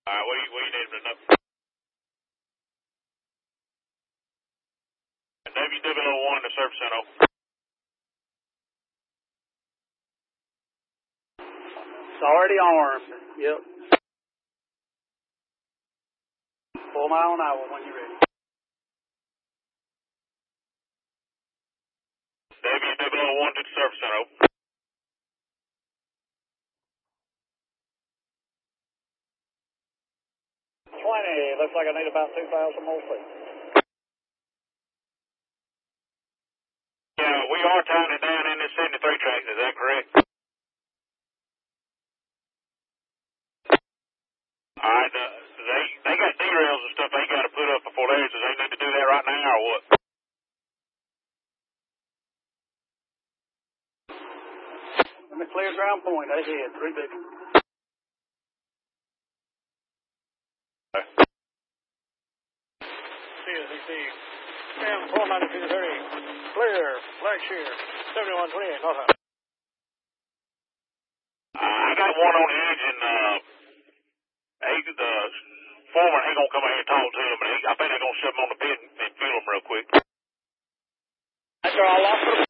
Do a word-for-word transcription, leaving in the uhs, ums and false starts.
All right, what do you, what do you need to know? W W one to Surface Center. It's already armed. Yep. Four mile an hour when you're ready. W W one to the Surface Center. twenty. Looks like I need about two thousand more feet. Yeah, we are tying it down in this seventy-three track. Is that correct? All right. Uh, they they got derails and stuff they got to put up before theirs. Do they need to do that right now or what? In the clear ground point, ahead, three big. C S E C, M four ninety-two thirty, clear, flag shear, seventy-one twenty-eight, north out. Uh, I got one on the engine. Uh, he, the foreman, he gonna come out here and talk to him, but he, I think they're gonna shove him on the pit and, and feel him real quick. That's all. I'll lock the